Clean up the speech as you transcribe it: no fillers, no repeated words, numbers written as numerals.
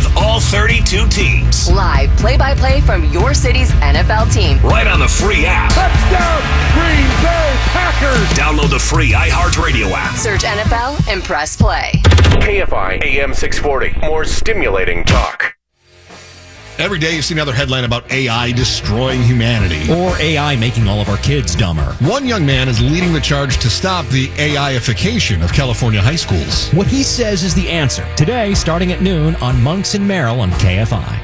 with all 32 teams. Live play-by-play from your city's NFL team. Right on the free app. Touchdown, Green Bay Packers! Download the free iHeartRadio app. Search NFL and press play. KFI AM 640. More stimulating talk. Every day you see another headline about AI destroying humanity. Or AI making all of our kids dumber. One young man is leading the charge to stop the AI-ification of California high schools. What he says is the answer. Today, starting at noon on Monks and Merrill on KFI.